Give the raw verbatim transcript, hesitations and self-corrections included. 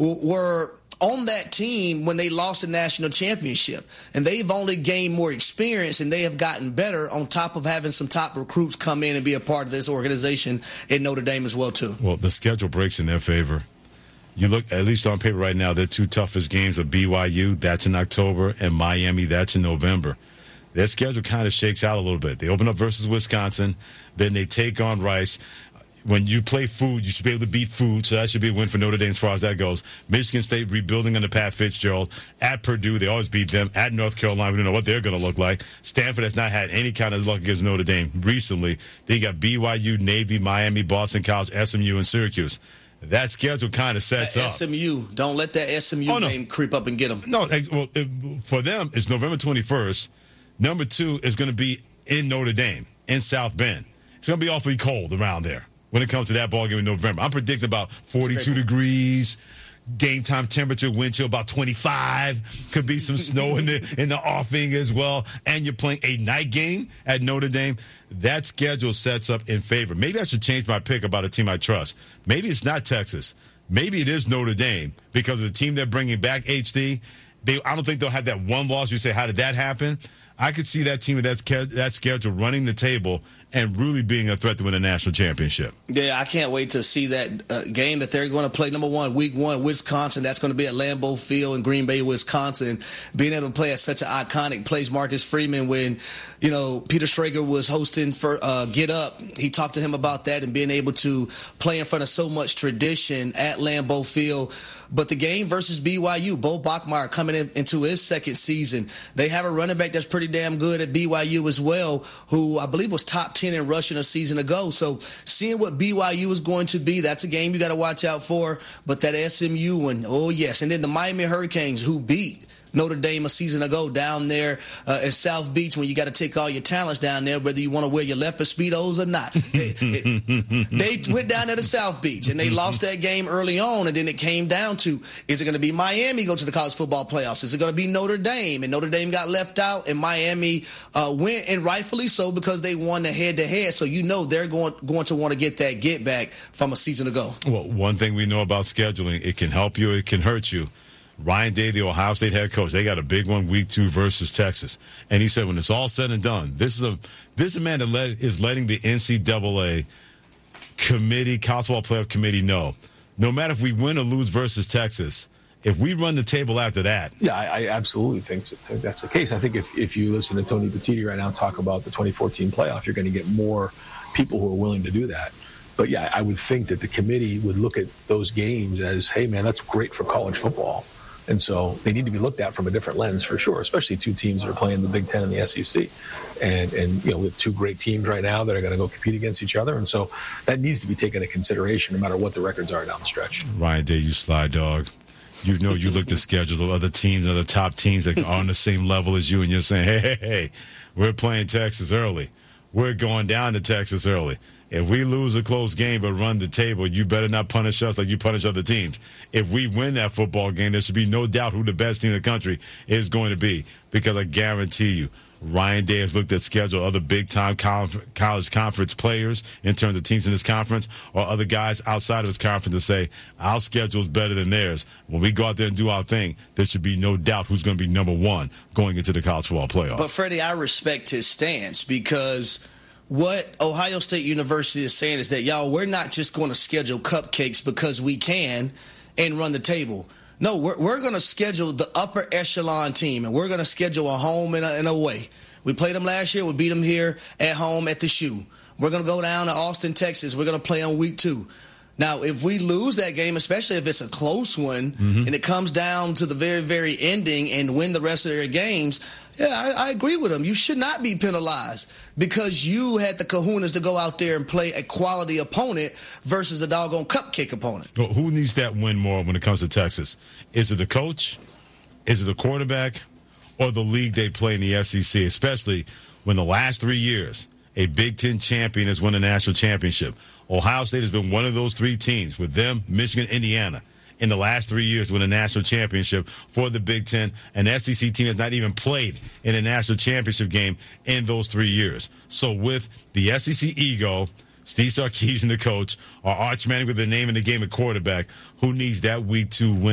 were on that team when they lost the national championship. And they've only gained more experience, and they have gotten better on top of having some top recruits come in and be a part of this organization in Notre Dame as well, too. Well, the schedule breaks in their favor. You look, at least on paper right now, their two toughest games are B Y U, that's in October, and Miami, that's in November. Their schedule kind of shakes out a little bit. They open up versus Wisconsin, then they take on Rice. When you play food, you should be able to beat food, so that should be a win for Notre Dame as far as that goes. Michigan State rebuilding under Pat Fitzgerald. At Purdue, they always beat them. At North Carolina, we don't know what they're going to look like. Stanford has not had any kind of luck against Notre Dame recently. They got B Y U, Navy, Miami, Boston College, S M U, and Syracuse. That schedule kind of sets that up. S M U, don't let that S M U oh, no. name creep up and get them. No, well, it, for them, it's November twenty-first. Number two is going to be in Notre Dame, in South Bend. It's going to be awfully cold around there when it comes to that ball game in November. I'm predicting about forty-two degrees, game time temperature, wind chill about twenty-five. Could be some snow in the in the offing as well. And you're playing a night game at Notre Dame. That schedule sets up in favor. Maybe I should change my pick about a team I trust. Maybe it's not Texas. Maybe it is Notre Dame because of the team they're bringing back, H D. They, I don't think they'll have that one loss. You say, how did that happen? I could see that team with that, that schedule running the table and really being a threat to win a national championship. Yeah, I can't wait to see that uh, game that they're going to play. Number one, week one, Wisconsin. That's going to be at Lambeau Field in Green Bay, Wisconsin. Being able to play at such an iconic place. Marcus Freeman, when, you know, Peter Schrager was hosting for uh, Get Up, he talked to him about that and being able to play in front of so much tradition at Lambeau Field. But the game versus B Y U, Bo Bachmeier coming in, into his second season. They have a running back that's pretty damn good at B Y U as well, who I believe was top ten in rushing a season ago. So seeing what B Y U is going to be, that's a game you got to watch out for. But that S M U one, oh, yes. And then the Miami Hurricanes, who beat Notre Dame a season ago down there uh, at South Beach, when you got to take all your talents down there, whether you want to wear your leopard Speedos or not. They, it, they went down there to South Beach, and they lost that game early on, and then it came down to, is it going to be Miami go to the college football playoffs? Is it going to be Notre Dame? And Notre Dame got left out, and Miami uh, went, and rightfully so, because they won the head-to-head. So you know they're going, going to want to get that get-back from a season ago. Well, one thing we know about scheduling, it can help you, it can hurt you. Ryan Day, the Ohio State head coach, they got a big one week two versus Texas. And he said when it's all said and done, this is a this is a man that let, is letting the N C double A committee, college football playoff committee know, no matter if we win or lose versus Texas, if we run the table after that. Yeah, I, I absolutely think, so, think that's the case. I think if, if you listen to Tony Petitti right now talk about the twenty fourteen playoff, you're going to get more people who are willing to do that. But, yeah, I would think that the committee would look at those games as, hey, man, that's great for college football. And so they need to be looked at from a different lens for sure, especially two teams that are playing the Big Ten and the S E C. And, and you know, we have two great teams right now that are going to go compete against each other. And so that needs to be taken into consideration no matter what the records are down the stretch. Ryan Day, you sly dog. You know you look at the schedules of other teams, other top teams that are on the same level as you, and you're saying, hey, hey, hey, we're playing Texas early. We're going down to Texas early. If we lose a close game but run the table, you better not punish us like you punish other teams. If we win that football game, there should be no doubt who the best team in the country is going to be, because I guarantee you, Ryan Day has looked at schedule other big-time college conference players in terms of teams in this conference, or other guys outside of his conference, to say, our schedule is better than theirs. When we go out there and do our thing, there should be no doubt who's going to be number one going into the college football playoff. But, Freddie, I respect his stance, because what Ohio State University is saying is that, y'all, we're not just going to schedule cupcakes because we can and run the table. No, we're, we're going to schedule the upper echelon team, and we're going to schedule a home and a, and away. We played them last year. We beat them here at home at the Shoe. We're going to go down to Austin, Texas. We're going to play on week two. Now, if we lose that game, especially if it's a close one, mm-hmm. and it comes down to the very, very ending and win the rest of their games, yeah, I, I agree with them. You should not be penalized because you had the kahunas to go out there and play a quality opponent versus a doggone cupcake opponent. Well, who needs that win more when it comes to Texas? Is it the coach? Is it the quarterback? Or the league they play in the S E C, especially when the last three years a Big Ten champion has won a national championship? Ohio State has been one of those three teams, with them, Michigan, Indiana, in the last three years to win a national championship for the Big Ten. An S E C team has not even played in a national championship game in those three years. So with the S E C ego, Steve Sarkisian, the coach, or Arch Manning with the name in the game at quarterback, who needs that week two win?